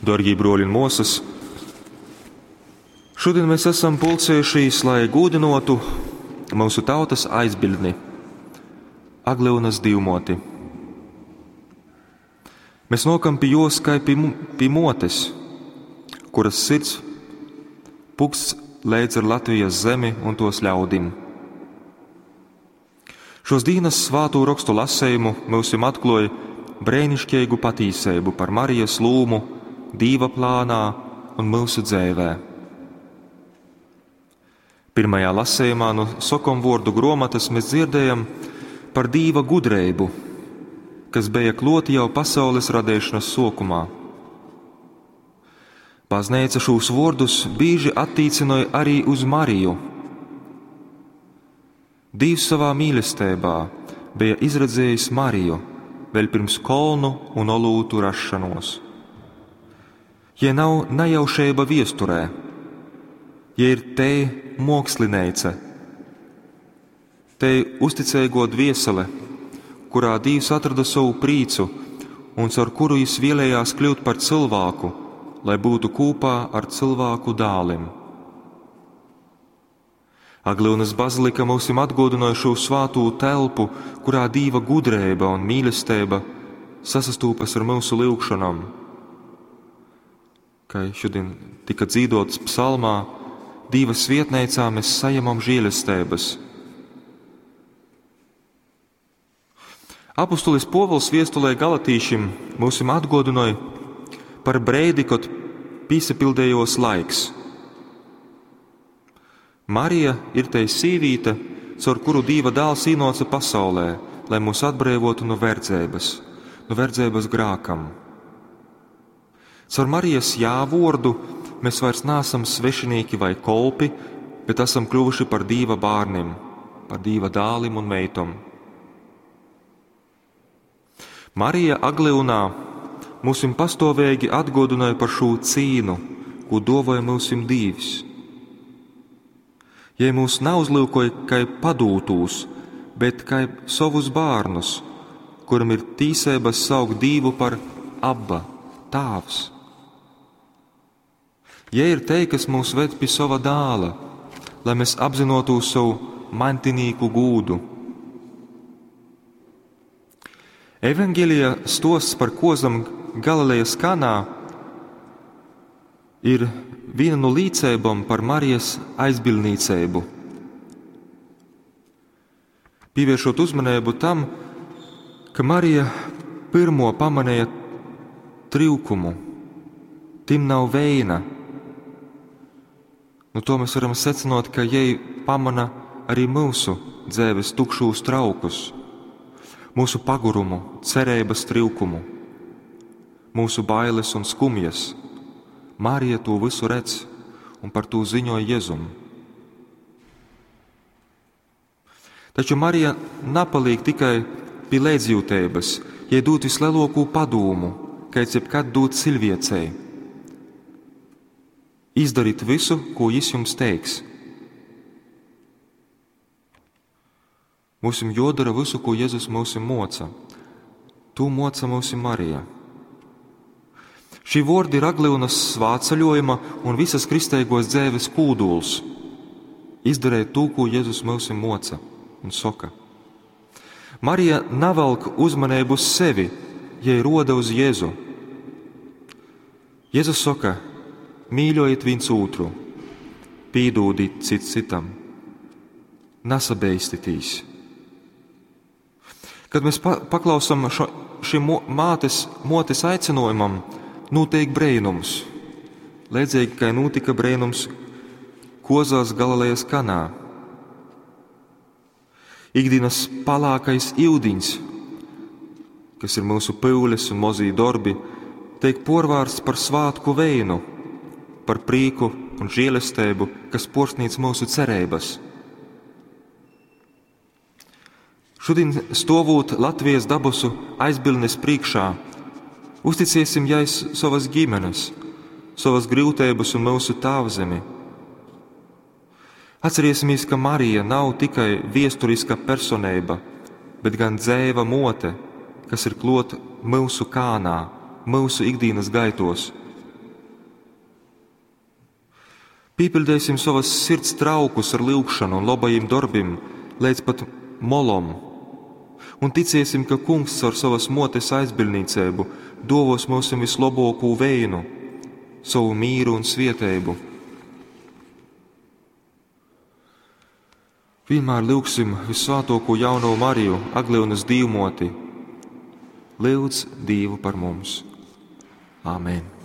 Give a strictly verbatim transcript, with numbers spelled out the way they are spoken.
Darbie broļi un mūsas, šodien mēs esam pulcējušies, lai gūdinotu mūsu tautas aizbildni, Agleunas divmoti. Mēs nokam pie jos kai pie motes, kuras sirds puksts leidz ar Latvijas zemi un tos ļaudim. Šos dienas svātū rakstu lasējumu mūsim atklāja brēnišķīgu patīsību par Marijas lūmu, Dīva plānā un mūsu dzēvē. Pirmajā lasējumā no sokomvordu gromatas mēs dzirdējam par Dīva gudreibu, kas bija kloti jau pasaules radēšanas sokumā. Bazneica šos vordus bīži attīcināja arī uz Mariju. Dievs savā mīlestībā bija izredzējis Mariju vēl pirms kolnu un olūtu rašanos. Ja nav nejaušība viesturē, ja ir te mokslineice, te uzticēgo dviesele, kurā Dievs atrada savu prīcu un caur kuru viņš vēlējās kļūt par cilvēku, lai būtu kopā ar cilvēku dālim. Agleunas bazilika mūsim atgādināja šo svātū telpu, kurā Dieva gudrība un mīlestība sasastūpas ar mūsu lūgšanām. Kā šodien tika dzīvots psalmā, Dieva svietneicā mēs sajamam žēlestības. Apostolis Povuls viestulē Galatīšim mūsim atgādināja par breidi, kad pīsapildējos laiks. Marija ir tai sīvīte, caur kuru Dieva dēls īnoca pasaulē, lai mūs atbrīvotu no verdzības, no verdzības grākam. Caur Marijas jāvordu mēs vairs neesam svešinieki vai kolpi, bet esam kļuvuši par Dieva bārnim, par Dieva dālim un meitom. Marija Agleunā mūsim pastāvīgi atgādināja par šo cīnu, ko dāvāja mūsim Dievs. Ja mūs neuzlūkoja kā padūtūs, bet kā savus bārnus, kuram ir tīsības saukt Dievu par Abba, Tāvs. Ja ir te, kas mūs ved pie sava dāla, lai mēs apzinotu savu mantinīku gūdu. Evangelija stosts par kozam Galilejas Kanā ir viena no līdzībām par Marijas aizbildnīcību. Pievēršot uzmanību tam, ka Marija pirmo pamanīja trūkumu, tim nav veina. Nu, to mēs varam secināt, ka jai pamana arī mūsu dzēves tukšūs traukus, mūsu pagurumu, cerības trūkumu, mūsu bailes un skumjas. Marija to visu redz un par to ziņoja Jēzum. Taču Marija nepaliek tikai pie līdzjūtības, jai dot vislielāko padomu, kāds jebkad dot cilvēcei. Izdarīt visu, ko Jis jums teiks. Mūsim jodara visu, ko Jēzus mūsim moca. To moca mūsim Marija. Šī vordi ir Agleunas svāceļojuma un visas kristīgos dzēves kūduls. Izdarēt to, ko Jēzus mūsim moca un soka. Marija navalk uzmanību uz sevi, ja roda uz Jēzu. Jēzus soka: mīļojiet viens otru, pīdūdīt cits citam, nesabeistitīs. Kad mēs paklausam šo, šim mātes, motes aicinājumam, notiek brēnums, līdzīgi kā notika brēnums kozās Galilejas Kanā. Ikdienas palākais ildiņš, kas ir mūsu pūles un mozī darbi, tiek porvārsts par svātku veinu, par prīku un žēlestību, kas poršnīc mūsu cerības. Šodien stāvot Latvijas dabusu aizbildnes priekšā, uzticēsim jai savas ģimenes, savas grūtības un mūsu tēvzemi. Atcerēsimies, ka Marija nav tikai viesturiska personība, bet gan dzēva mote, kas ir klota mūsu kānā, mūsu ikdienas gaitos, Pīpildēsim savas sirds traukus ar lūgšanu un labajiem darbiem, līdz pat molom, un ticēsim, ka Kungs ar savas motes aizbildniecību dovos mums vislabāko veinu, savu mīru un svētību. Vienmēr lūgsim visvētāko jauno Mariju, Aglionas Dīvmoti. Lūdz Dievu par mums. Āmen.